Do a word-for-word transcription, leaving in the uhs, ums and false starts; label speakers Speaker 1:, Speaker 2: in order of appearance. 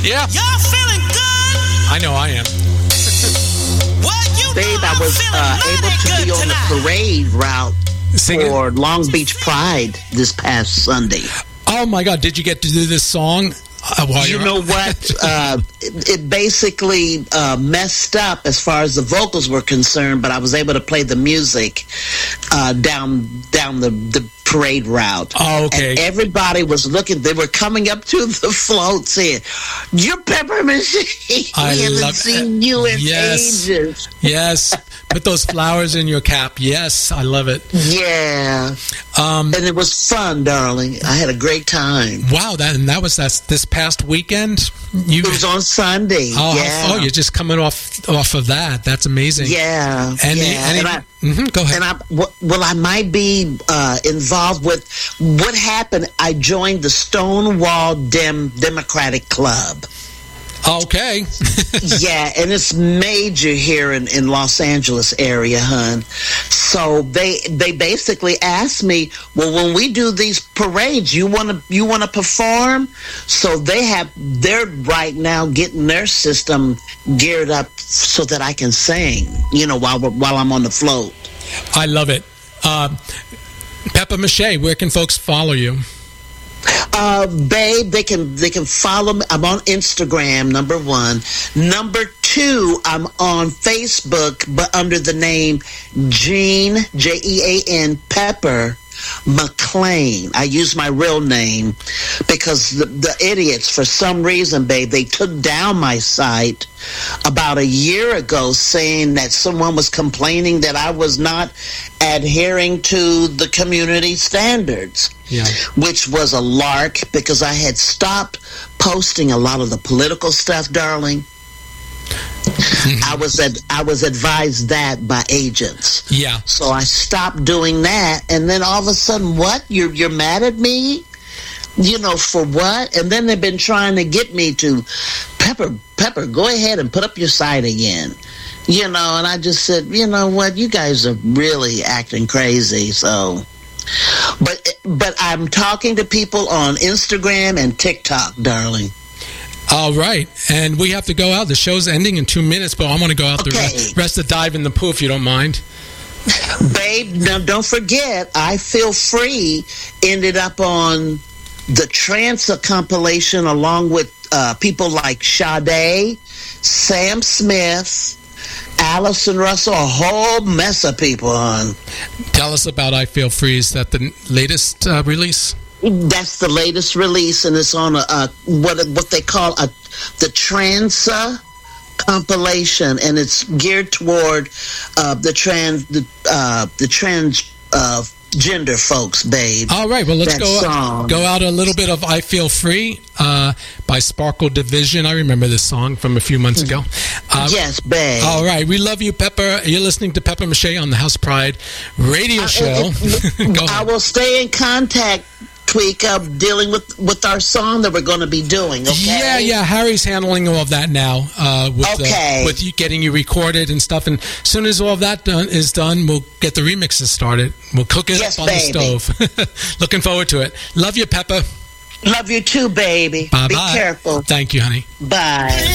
Speaker 1: Yeah.
Speaker 2: Y'all feeling good?
Speaker 1: I know I am.
Speaker 2: Well, you
Speaker 3: Babe,
Speaker 2: know
Speaker 3: I
Speaker 2: I'm
Speaker 3: was
Speaker 2: feeling
Speaker 3: uh,
Speaker 2: mighty
Speaker 3: able to
Speaker 2: good
Speaker 3: be on
Speaker 2: tonight.
Speaker 3: the parade route
Speaker 1: Sing it.
Speaker 3: for Long Beach Pride this past Sunday.
Speaker 1: Oh my God! Did you get to do this song? Uh, while
Speaker 3: You
Speaker 1: you're
Speaker 3: know what? uh, it, it basically uh, messed up as far as the vocals were concerned, but I was able to play the music uh, down down the, the parade route.
Speaker 1: Oh, okay.
Speaker 3: And everybody was looking. They were coming up to the float saying, "You're Pepper Machine.
Speaker 1: I
Speaker 3: We haven't
Speaker 1: love
Speaker 3: seen you in
Speaker 1: Yes.
Speaker 3: ages."
Speaker 1: Yes. Put those flowers in your cap. Yes, I love it.
Speaker 3: Yeah.
Speaker 1: Um,
Speaker 3: And it was fun, darling. I had a great time.
Speaker 1: wow, that and that was that's this past weekend. You
Speaker 3: It was on Sunday.
Speaker 1: oh,
Speaker 3: yeah.
Speaker 1: oh, you're just coming off off of that. That's amazing.
Speaker 3: Yeah.
Speaker 1: Any,
Speaker 3: yeah.
Speaker 1: any,
Speaker 3: and I,
Speaker 1: mhm, go ahead.
Speaker 3: And I, w- well, I might be uh, involved with what happened. I joined the Stonewall Dem- Democratic Club.
Speaker 1: Okay.
Speaker 3: Yeah, and it's major here in, in Los Angeles area, hun. So they they basically asked me, well, when we do these parades, you want to you want to perform? So they have they're right now getting their system geared up so that I can sing, you know, while we're- while I'm on the float.
Speaker 1: I love it. Um, Peppa Mache, where can folks follow you?
Speaker 3: Uh, babe, they can they can follow me. I'm on Instagram, number one. Number two, I'm on Facebook, but under the name Jean, J E A N, Pepper McLean. I use my real name because the, the idiots, for some reason, babe, they took down my site about a year ago saying that someone was complaining that I was not adhering to the community standards.
Speaker 1: Yeah.
Speaker 3: Which was a lark because I had stopped posting a lot of the political stuff, darling. I was ad- I was advised that by agents.
Speaker 1: Yeah.
Speaker 3: So I stopped doing that, and then all of a sudden, what? You're you're mad at me? You know, for what? And then they've been trying to get me to, Pepper, Pepper, go ahead and put up your site again. You know, and I just said, you know what? You guys are really acting crazy, so... But but I'm talking to people on Instagram and TikTok, darling.
Speaker 1: All right. And we have to go out. The show's ending in two minutes, but I want to go out
Speaker 3: Okay.
Speaker 1: the rest, rest of dive in the pool, if you don't mind.
Speaker 3: Babe, now don't forget, I Feel Free ended up on the Transa compilation along with uh, people like Sade, Sam Smith, Allison Russell, a whole mess of people on.
Speaker 1: Tell us about I Feel Free. Is that the latest uh, release?
Speaker 3: That's the latest release, and it's on a, a what what they call a the Transa compilation, and it's geared toward uh, the trans the uh, the trans uh, gender folks, babe.
Speaker 1: All right. Well, let's
Speaker 3: That
Speaker 1: go
Speaker 3: song.
Speaker 1: go out a little bit of I Feel Free uh, by Sparkle Division. I remember this song from a few months ago. Uh,
Speaker 3: Yes, babe.
Speaker 1: All right. We love you, Pepper. You're listening to Pepper Mache on the House Pride radio show. Go
Speaker 3: I
Speaker 1: ahead.
Speaker 3: will stay in contact, Tweeka, dealing with, with our song that we're going to be doing, okay?
Speaker 1: Yeah, yeah. Harry's handling all of that now. Uh, with,
Speaker 3: Okay.
Speaker 1: uh, with you getting you recorded and stuff. And as soon as all of that done, is done, we'll get the remixes started. We'll cook it
Speaker 3: Yes,
Speaker 1: up on
Speaker 3: baby.
Speaker 1: the stove. Looking forward to it. Love you, Pepper.
Speaker 3: Love you too, baby.
Speaker 1: Bye-bye.
Speaker 3: Be careful.
Speaker 1: Thank you, honey.
Speaker 3: Bye.